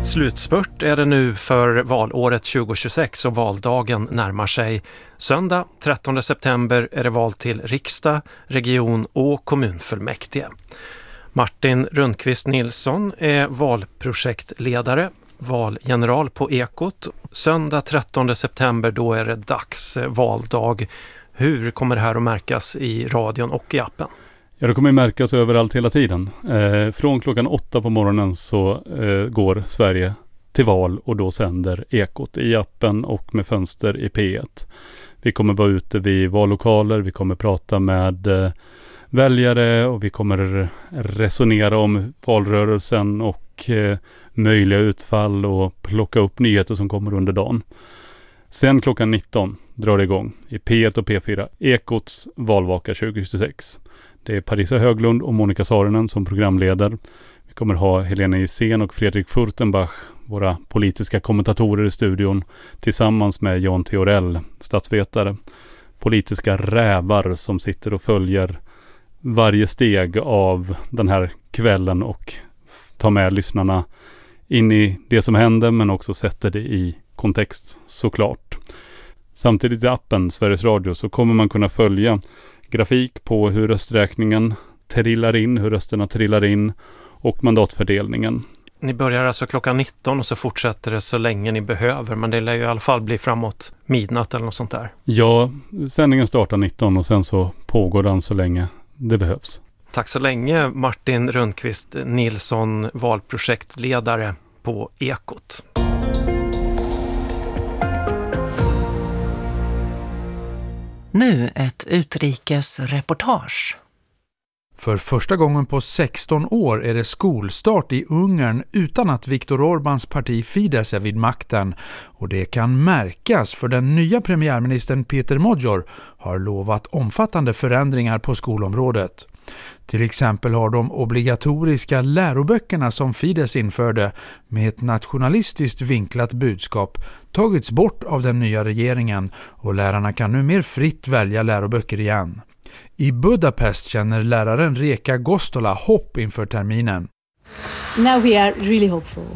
Slutspurt är det nu för valåret 2026 och valdagen närmar sig. Söndag 13 september är det val till riksdag, region och kommunfullmäktige. Martin Rundqvist Nilsson är valprojektledare, valgeneral på Ekot. Söndag 13 september då är det dags valdag. Hur kommer det här att märkas i radion och i appen? Ja, det kommer att märkas överallt hela tiden. Från klockan 8 på morgonen så går Sverige till val och då sänder Ekot i appen och med fönster i P1. Vi kommer vara ute vid vallokaler, vi kommer prata med väljare och vi kommer resonera om valrörelsen och möjliga utfall och plocka upp nyheter som kommer under dagen. Sen klockan 19 drar det igång i P1 och P4 Ekots valvaka 2026. Det är Parisa Höglund och Monica Saarinen som programleder. Vi kommer ha Helena Isen och Fredrik Furtenbach, våra politiska kommentatorer i studion, tillsammans med Jan Theorell, statsvetare. Politiska rävar som sitter och följer varje steg av den här kvällen och tar med lyssnarna in i det som händer men också sätter det i kontext såklart. Samtidigt i appen Sveriges Radio så kommer man kunna följa grafik på hur rösträkningen trillar in, hur rösterna trillar in och mandatfördelningen. Ni börjar alltså klockan 19 och så fortsätter det så länge ni behöver, men det lär ju i alla fall bli framåt midnatt eller något sånt där. Ja, sändningen startar 19 och sen så pågår den så länge det behövs. Tack så länge Martin Rundqvist Nilsson, valprojektledare på Ekot. Nu ett utrikesreportage. För första gången på 16 år är det skolstart i Ungern utan att Viktor Orbáns parti Fidesz är vid makten. Och det kan märkas för den nya premiärministern Péter Magyar har lovat omfattande förändringar på skolområdet. Till exempel har de obligatoriska läroböckerna som Fidesz införde med ett nationalistiskt vinklat budskap tagits bort av den nya regeringen och lärarna kan nu mer fritt välja läroböcker igen. I Budapest känner läraren Reka Gostola hopp inför terminen. Now we are really hopeful.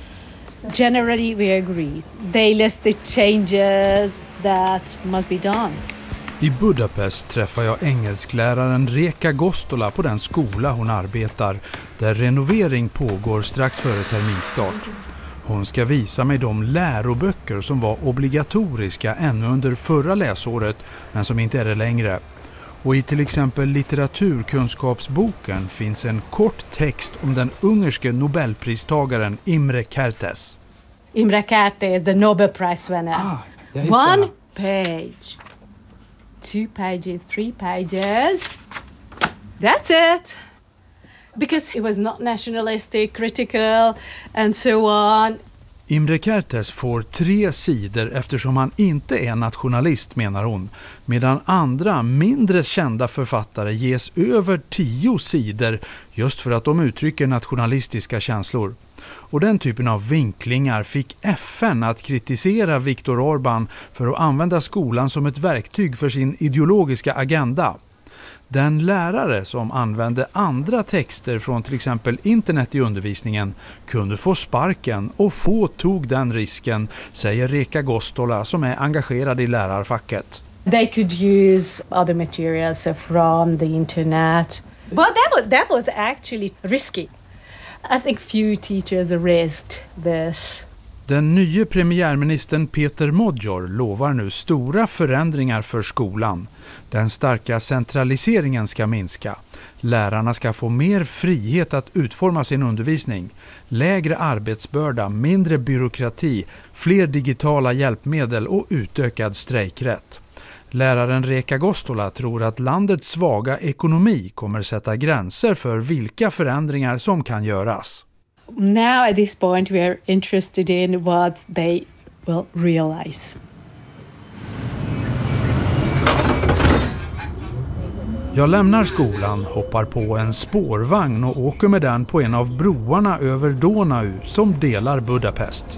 Generally we agree. They list the changes that must be done. I Budapest träffar jag engelskläraren Reka Gostola på den skola hon arbetar, där renovering pågår strax före terminstart. Hon ska visa mig de läroböcker som var obligatoriska ännu under förra läsåret, men som inte är det längre. Och i till exempel litteraturkunskapsboken finns en kort text om den ungerske nobelpristagaren Imre Kertész. Imre Kertész, the Nobel Prize winner. One page. 2 pages, 3 pages. That's it. Because he was not nationalistic, critical and so on. Imre Kertész får 3 sidor eftersom han inte är nationalist, menar hon, medan andra mindre kända författare ges över 10 sidor just för att de uttrycker nationalistiska känslor. Och den typen av vinklingar fick FN att kritisera Viktor Orbán för att använda skolan som ett verktyg för sin ideologiska agenda. Den lärare som använde andra texter från till exempel internet i undervisningen kunde få sparken och få tog den risken, säger Reka Gostola som är engagerad i lärarfacket. They could use other materials from the internet. But that was actually risky. I think few teachers risked this. Den nya premiärministern Péter Magyar lovar nu stora förändringar för skolan. Den starka centraliseringen ska minska. Lärarna ska få mer frihet att utforma sin undervisning. Lägre arbetsbörda, mindre byråkrati, fler digitala hjälpmedel och utökad strejkrätt. Läraren Reka Gostola tror att landets svaga ekonomi kommer sätta gränser för vilka förändringar som kan göras. Now at this point we are interested in what they will realize. Jag lämnar skolan, hoppar på en spårvagn och åker med den på en av broarna över Donau som delar Budapest.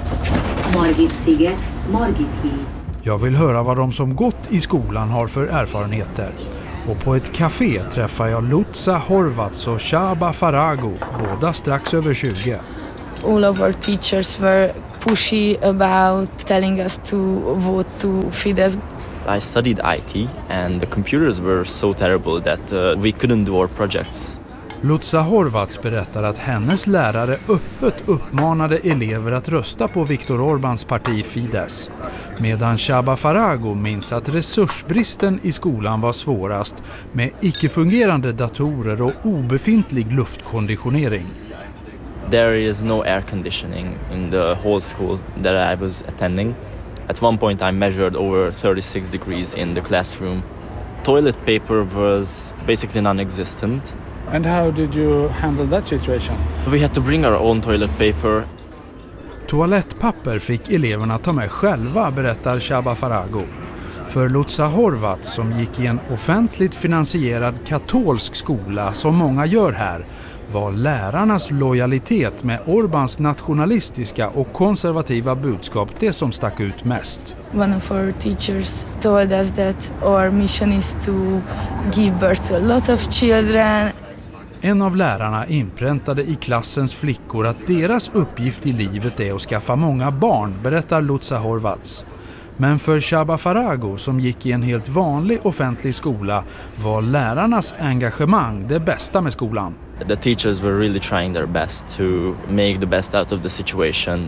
Jag vill höra vad de som gått i skolan har för erfarenheter. Och på ett café träffar jag Luca Horvats och Shaba Farago, båda strax över 20. All of our teachers were pushy about telling us to vote to Fidesz. I studied IT and the computers were so terrible that we couldn't do our projects. Lutza Horvats berättar att hennes lärare öppet uppmanade elever att rösta på Viktor Orbáns parti Fidesz. Medan Csaba Farago minns att resursbristen i skolan var svårast med icke-fungerande datorer och obefintlig luftkonditionering. There is no air conditioning in the whole school that I was attending. At one point I measured over 36 degrees in the classroom. Toilet paper was basically non-existent. And how did you handle that situation? We had to bring our own toilet paper. Toalettpapper fick eleverna ta med själva, berättar Csaba Farago. För Lutza Horvats, som gick i en offentligt finansierad katolsk skola som många gör här, var lärarnas lojalitet med Orbáns nationalistiska och konservativa budskap det som stack ut mest. One of our teachers told us that our mission is to give birth to a lot of children. En av lärarna inpräntade i klassens flickor att deras uppgift i livet är att skaffa många barn, berättar Lutza Horvats. Men för Csaba Farago, som gick i en helt vanlig offentlig skola, var lärarnas engagemang det bästa med skolan. The teachers were really trying their best to make the best out of the situation.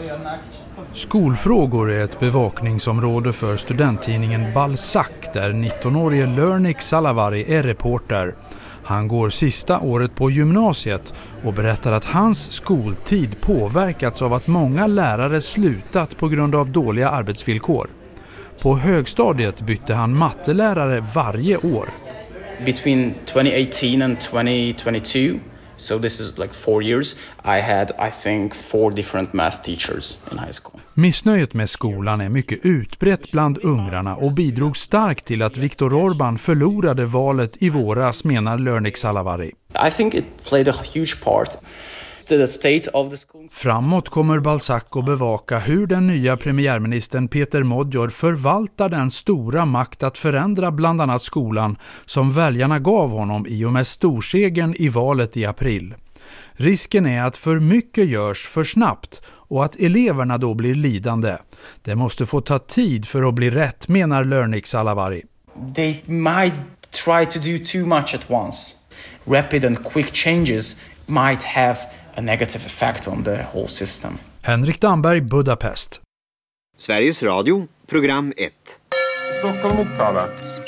Skolfrågor är ett bevakningsområde för studenttidningen Balzac, där 19-årige Lörnik Salavari är reporter. Han går sista året på gymnasiet och berättar att hans skoltid påverkats av att många lärare slutat på grund av dåliga arbetsvillkor. På högstadiet bytte han mattelärare varje år. Between 2018 and 2022, so this is like 4 years, I had, I think, 4 different math teachers in high school. Missnöjet med skolan är mycket utbrett bland ungrarna och bidrog starkt till att Viktor Orbán förlorade valet i våras, menar Lörnik Salavari. I think it played a huge part. The state of the school. Framåt kommer Balzac att bevaka hur den nya premiärministern Peter Modjor förvaltar den stora makt att förändra bland annat skolan som väljarna gav honom i och med storsegern i valet i april. Risken är att för mycket görs för snabbt och att eleverna då blir lidande. Det måste få ta tid för att bli rätt, menar Lörnik Salavari. They might try to do too much at once. Rapid and quick changes might have a negative effect on the whole system. Henrik Damberg, Budapest. Sveriges Radio, program 1. Stockholm Uppsala.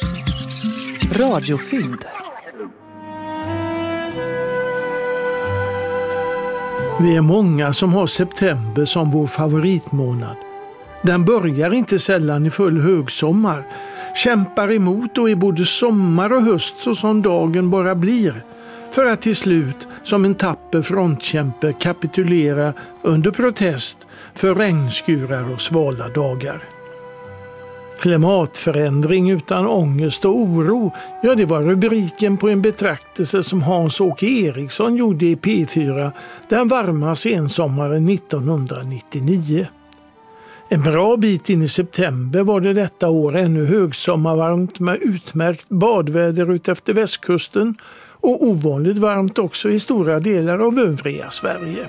Radiofylld. Vi är många som har september som vår favoritmånad. Den börjar inte sällan i full högsommar, kämpar emot och i både sommar och höst så som dagen bara blir, för att till slut som en tapper frontkämpe kapitulera under protest för regnskurar och svala dagar. Klimatförändring utan ångest och oro, ja, det var rubriken på en betraktelse som Hans-Åke Eriksson gjorde i P4 den varma sensommaren 1999. En bra bit in i september var det detta år ännu högsommarvarmt med utmärkt badväder ut efter västkusten och ovanligt varmt också i stora delar av övriga Sverige.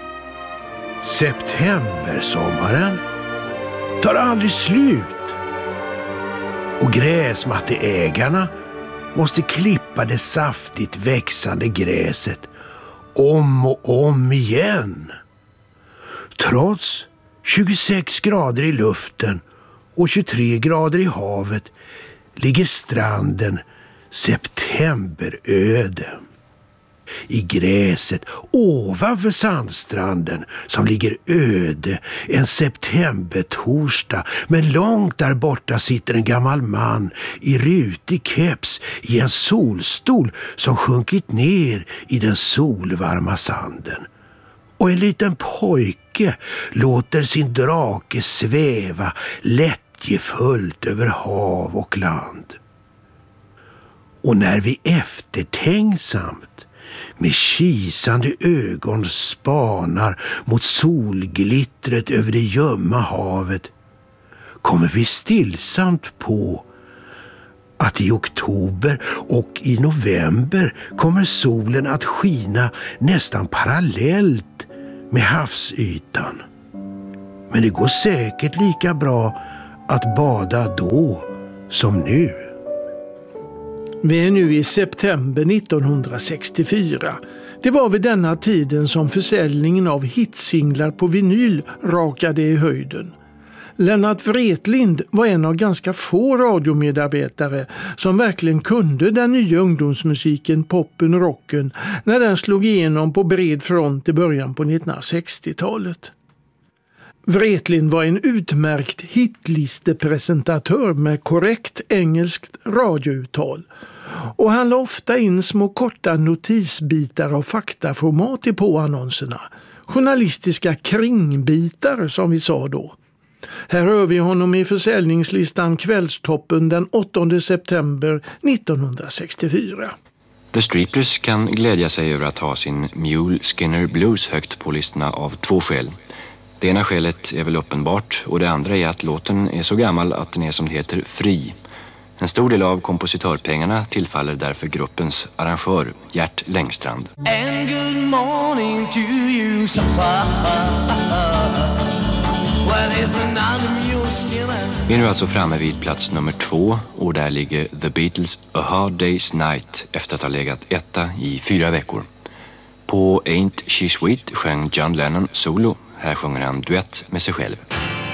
Septembersommaren tar aldrig slut. Och gräsmatteägarna måste klippa det saftigt växande gräset om och om igen. Trots 26 grader i luften och 23 grader i havet ligger stranden septemberöde. I gräset ovanför sandstranden som ligger öde en septembertorsdag, men långt där borta sitter en gammal man i rutig keps i en solstol som sjunkit ner i den solvarma sanden. Och en liten pojke låter sin drake sväva lättjefullt över hav och land. Och när vi eftertänksamt med kisande ögon spanar mot solglittret över det ljumma havet, kommer vi stillsamt på att i oktober och i november kommer solen att skina nästan parallellt med havsytan. Men det går säkert lika bra att bada då som nu. Vi är nu i september 1964. Det var vid denna tiden som försäljningen av hitsinglar på vinyl rakade i höjden. Lennart Wretlind var en av ganska få radiomedarbetare som verkligen kunde den nya ungdomsmusiken, poppen och rocken när den slog igenom på bred front i början på 1960-talet. Wretlind var en utmärkt hitlistepresentatör med korrekt engelskt radiouttal. Och han la ofta in små korta notisbitar av faktaformat i påannonserna. Journalistiska kringbitar som vi sa då. Här hör vi honom i försäljningslistan Kvällstoppen den 8 september 1964. The Streeters kan glädja sig över att ha sin Mule Skinner Blues högt på listorna av 2 skäl. Det ena skälet är väl uppenbart och det andra är att låten är så gammal att den är som det heter fri. En stor del av kompositörpengarna tillfaller därför gruppens arrangör Gert Längstrand. And good morning to you, Vi är nu alltså framme vid plats nummer 2 och där ligger The Beatles A Hard Day's Night efter att ha legat 1 i 4 veckor. På Ain't She Sweet sjöng John Lennon solo. Här sjunger han duett med sig själv.